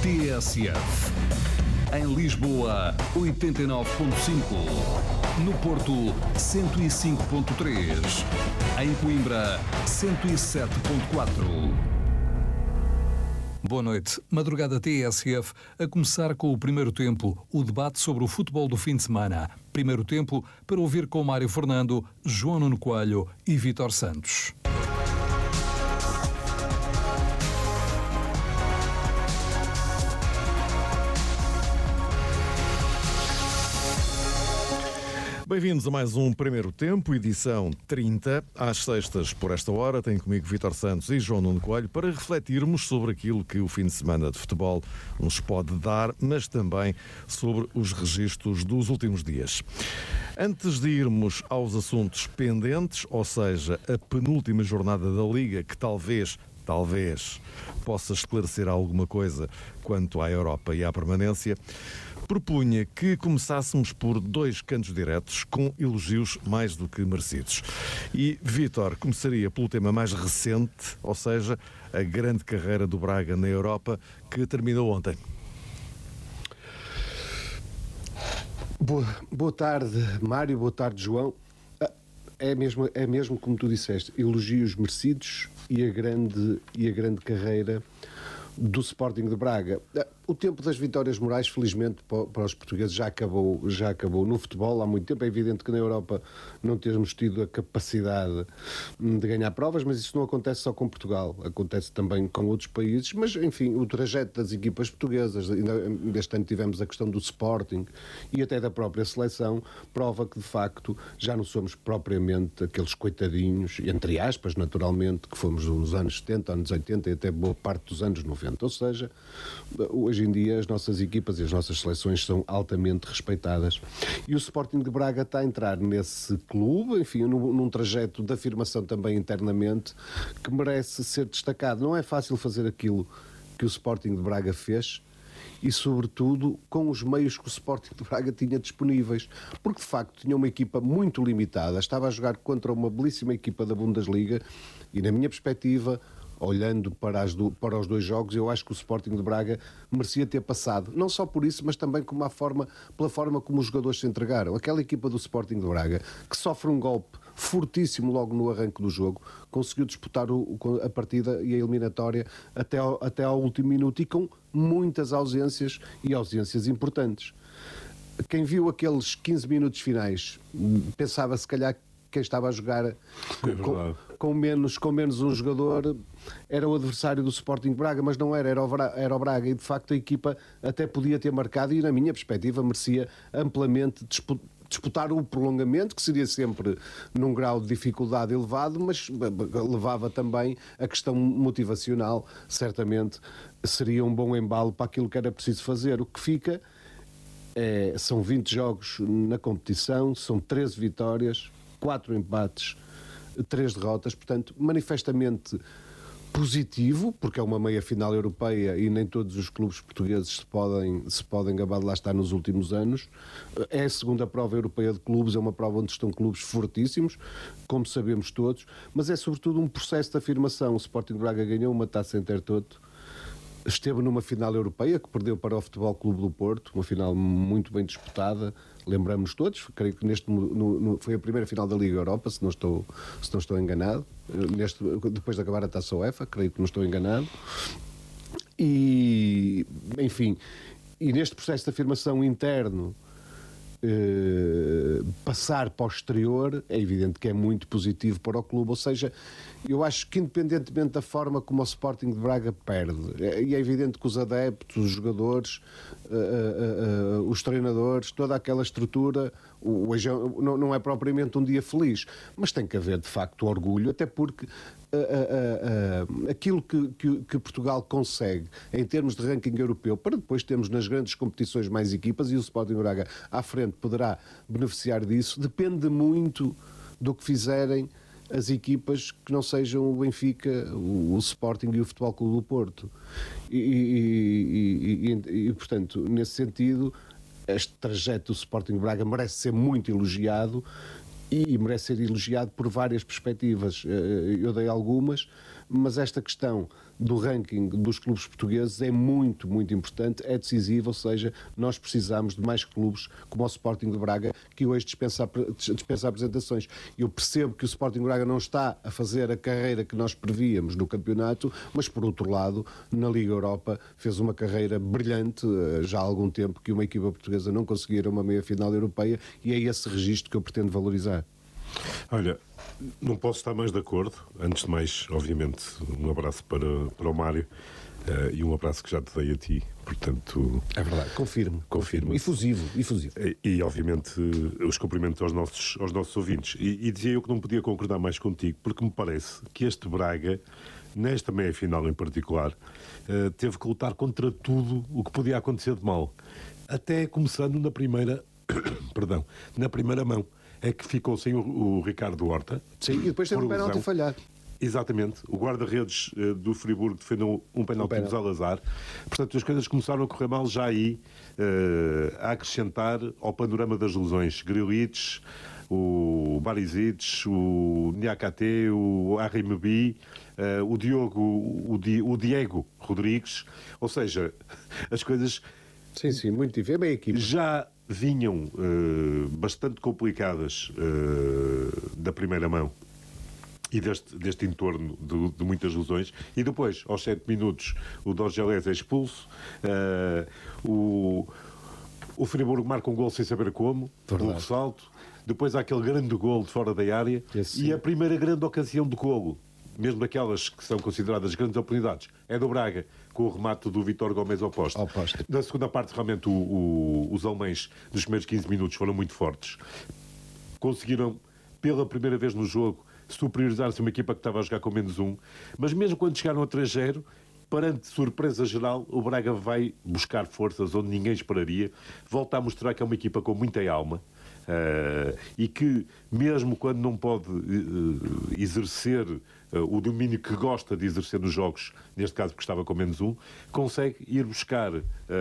TSF. Em Lisboa, 89.5. No Porto, 105.3. Em Coimbra, 107.4. Boa noite. Madrugada TSF, a começar com o primeiro tempo, o debate sobre o futebol do fim de semana. Primeiro tempo para ouvir com Mário Fernando, João Nuno Coelho e Vítor Santos. Bem-vindos a mais um Primeiro Tempo, edição 30, às sextas por esta hora. Tenho comigo Vítor Santos e João Nuno Coelho para refletirmos sobre aquilo que o fim de semana de futebol nos pode dar, mas também sobre os registros dos últimos dias. Antes de irmos aos assuntos pendentes, ou seja, a penúltima jornada da Liga, que talvez possa esclarecer alguma coisa quanto à Europa e à permanência, propunha que começássemos por dois cantos diretos com elogios mais do que merecidos. E Vítor começaria pelo tema mais recente, ou seja, a grande carreira do Braga na Europa, que terminou ontem. Boa tarde, Mário, boa tarde, João. É mesmo como tu disseste, elogios merecidos e a grande carreira do Sporting de Braga. O tempo das vitórias morais, felizmente, para os portugueses já acabou no futebol há muito tempo. É evidente que na Europa não temos tido a capacidade de ganhar provas, mas isso não acontece só com Portugal, acontece também com outros países. Mas, enfim, o trajeto das equipas portuguesas, este ano tivemos a questão do Sporting e até da própria seleção, prova que, de facto, já não somos propriamente aqueles coitadinhos, entre aspas, naturalmente, que fomos nos anos 70, anos 80 e até boa parte dos anos 90. Ou seja, hoje em dia as nossas equipas e as nossas seleções são altamente respeitadas. E o Sporting de Braga está a entrar nesse clube, enfim, num trajeto de afirmação também internamente, que merece ser destacado. Não é fácil fazer aquilo que o Sporting de Braga fez e, sobretudo, com os meios que o Sporting de Braga tinha disponíveis, porque de facto tinha uma equipa muito limitada, estava a jogar contra uma belíssima equipa da Bundesliga e, na minha perspectiva, olhando para os dois jogos, eu acho que o Sporting de Braga merecia ter passado, não só por isso, mas também pela forma como os jogadores se entregaram. Aquela equipa do Sporting de Braga, que sofre um golpe fortíssimo logo no arranque do jogo, conseguiu disputar a partida e a eliminatória até ao último minuto e com muitas ausências e ausências importantes. Quem viu aqueles 15 minutos finais pensava se calhar quem estava a jogar com menos um jogador era o adversário do Sporting Braga, mas não era o Braga, e de facto a equipa até podia ter marcado e, na minha perspectiva, merecia amplamente disputar o prolongamento, que seria sempre num grau de dificuldade elevado, mas levava também a questão motivacional, certamente seria um bom embalo para aquilo que era preciso fazer. O que fica são 20 jogos na competição, são 13 vitórias, 4 empates, 3 derrotas, portanto, manifestamente positivo, porque é uma meia-final europeia e nem todos os clubes portugueses se podem gabar de lá estar nos últimos anos. É a segunda prova europeia de clubes, é uma prova onde estão clubes fortíssimos, como sabemos todos, mas é sobretudo um processo de afirmação. O Sporting de Braga ganhou uma taça Intertoto, esteve numa final europeia que perdeu para o Futebol Clube do Porto, uma final muito bem disputada, lembramos todos, creio que foi a primeira final da Liga Europa, se não estou enganado, depois de acabar a Taça UEFA, creio que não estou enganado, e enfim, e neste processo de afirmação interno, passar para o exterior é evidente que é muito positivo para o clube. Ou seja, eu acho que independentemente da forma como o Sporting de Braga perde, e é evidente que os adeptos, os jogadores, os treinadores, toda aquela estrutura, hoje não é propriamente um dia feliz, mas tem que haver de facto orgulho, até porque aquilo que Portugal consegue em termos de ranking europeu, para depois termos nas grandes competições mais equipas, e o Sporting de Braga à frente poderá beneficiar disso, depende muito do que fizerem as equipas que não sejam o Benfica, o Sporting e o Futebol Clube do Porto. E portanto, nesse sentido, este trajeto do Sporting de Braga merece ser muito elogiado, e merece ser elogiado por várias perspectivas. Eu dei algumas, mas esta questão do ranking dos clubes portugueses é muito, muito importante, é decisiva, ou seja, nós precisamos de mais clubes como o Sporting de Braga, que hoje dispensa apresentações. Eu percebo que o Sporting de Braga não está a fazer a carreira que nós prevíamos no campeonato, mas por outro lado, na Liga Europa fez uma carreira brilhante, já há algum tempo que uma equipa portuguesa não conseguia ir a uma meia-final europeia, e é esse registro que eu pretendo valorizar. Olha, não posso estar mais de acordo. Antes de mais, obviamente, um abraço para o Mário e um abraço que já te dei a ti. Portanto, é verdade, confirmo. Efusivo. E obviamente, os cumprimentos aos nossos ouvintes. E dizia eu que não podia concordar mais contigo, porque me parece que este Braga, nesta meia-final em particular, teve que lutar contra tudo o que podia acontecer de mal. Até começando na primeira mão. É que ficou sem o Ricardo Horta. Sim, e depois teve um penalti a falhar. Exatamente. O guarda-redes do Friburgo defendeu um penalti do Salazar. Portanto, as coisas começaram a correr mal já aí, a acrescentar ao panorama das lesões. Grilic, o Barisic, o Niakate, o Arremebi, o Diego Rodrigues. Ou seja, as coisas... Sim, muito difícil. É bem a equipa. Já vinham bastante complicadas da primeira mão e deste entorno de muitas lesões, e depois, aos 7 minutos, o Dorgelés é expulso, o Friburgo marca um gol sem saber como, um ressalto, depois há aquele grande gol de fora da área, e a primeira grande ocasião de golo, mesmo daquelas que são consideradas grandes oportunidades, é do Braga, com o remate do Vítor Gomes ao poste. Na segunda parte, realmente, os alemães, nos primeiros 15 minutos, foram muito fortes. Conseguiram, pela primeira vez no jogo, superiorizar-se uma equipa que estava a jogar com -1, mas mesmo quando chegaram a 3-0, perante surpresa geral, o Braga vai buscar forças onde ninguém esperaria, volta a mostrar que é uma equipa com muita alma, e que, mesmo quando não pode exercer o domínio que gosta de exercer nos jogos, neste caso porque estava com -1, consegue ir buscar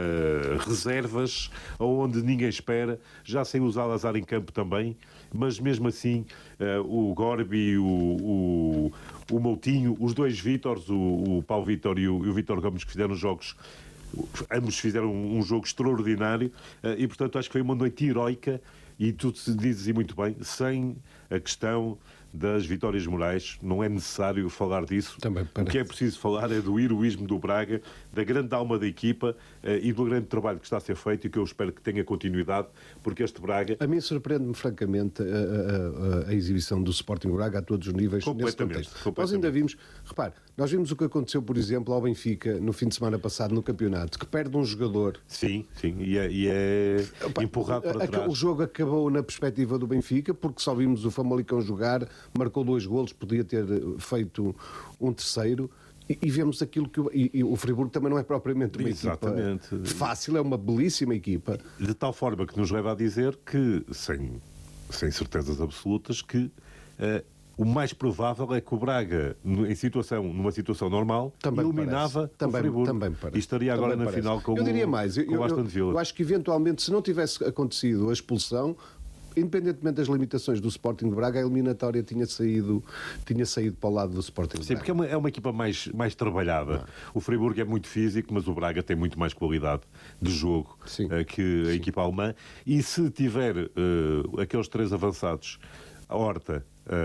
reservas aonde ninguém espera. Já sem o Salazar em campo também, mas mesmo assim o Gorbi, o Moutinho, os dois Vítors, o Paulo Vítor e o Vítor Gomes, que fizeram jogos, ambos fizeram um jogo extraordinário, e portanto acho que foi uma noite heroica. E tu dizes e muito bem, sem a questão das vitórias morais, não é necessário falar disso. O que é preciso falar é do heroísmo do Braga, da grande alma da equipa e do grande trabalho que está a ser feito e que eu espero que tenha continuidade, porque este Braga... A mim surpreende-me francamente a exibição do Sporting Braga a todos os níveis nesse contexto. Nós ainda vimos, repare, nós vimos o que aconteceu, por exemplo, ao Benfica no fim de semana passado no campeonato, que perde um jogador. Sim, e é empurrado para trás. O jogo acabou na perspectiva do Benfica, porque só vimos o Famalicão jogar, marcou 2 golos, podia ter feito um terceiro, e vemos aquilo que... E o Friburgo também não é propriamente uma equipa fácil, é uma belíssima equipa. De tal forma que nos leva a dizer que, sem certezas absolutas, que... o mais provável é que o Braga, numa situação normal, também eliminava o Friburgo e estaria agora na final com o Aston Villa. Eu acho que eventualmente, se não tivesse acontecido a expulsão, independentemente das limitações do Sporting de Braga, a eliminatória tinha saído para o lado do Sporting de Braga. Sim, porque é uma equipa mais trabalhada. O Friburgo é muito físico, mas o Braga tem muito mais qualidade de jogo que a equipa alemã. E se tiver aqueles 3 avançados, a Horta,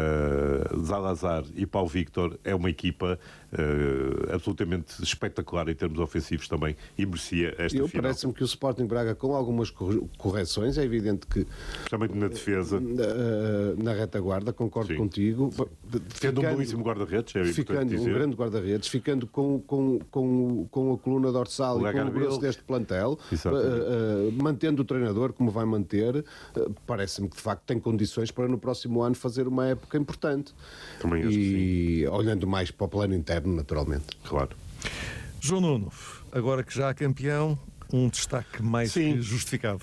Salazar e Paulo Vítor, é uma equipa absolutamente espetacular em termos ofensivos também, e merecia esta final. Parece-me que o Sporting Braga, com algumas correções, é evidente que... Especialmente na defesa. Na retaguarda, concordo contigo. Tendo um belíssimo guarda-redes, ficando um grande guarda-redes, ficando com a coluna dorsal e com o grosso deste plantel, mantendo o treinador como vai manter, parece-me que de facto tem condições para no próximo ano fazer uma época importante. Também acho que sim. Olhando mais para o plano interno, naturalmente. Claro. João Nuno, agora que já há campeão, um destaque mais que justificado.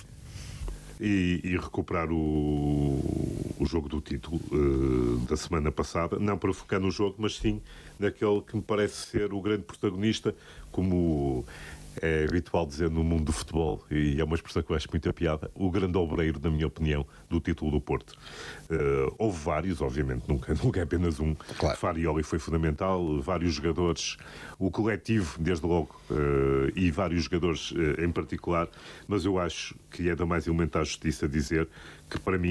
E recuperar o jogo do título da semana passada, não para focar no jogo, mas sim naquele que me parece ser o grande protagonista, como é habitual dizer no mundo do futebol, e é uma expressão que eu acho muita piada, o grande obreiro, na minha opinião, do título do Porto. Houve vários, obviamente, nunca é apenas um. Claro. Farioli foi fundamental, vários jogadores, o coletivo, desde logo, e vários jogadores em particular, mas eu acho que é da mais elementar justiça dizer que, para mim,